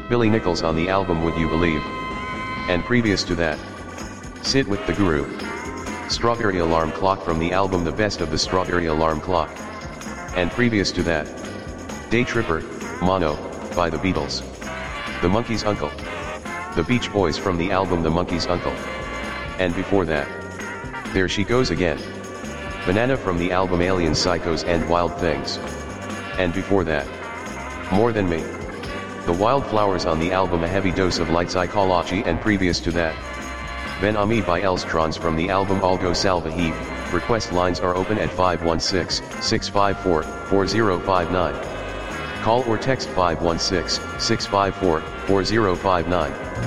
Billy Nichols on the album Would You Believe? And previous to that, Sit with the Guru. Strawberry Alarm Clock from the album The Best of the Strawberry Alarm Clock. And previous to that, Day Tripper, Mono, by the Beatles. The Monkees' Uncle. The Beach Boys from the album The Monkees' Uncle. And before that, There She Goes Again. Banana from the album Alien Psychos and Wild Things. And before that, More Than Me. The Wildflowers on the album A Heavy Dose of Light Psychology, and previous to that, Ben Ami by Elstrons from the album Algo Salvaje. Request lines are open at 516-654-4059. Call or text 516-654-4059.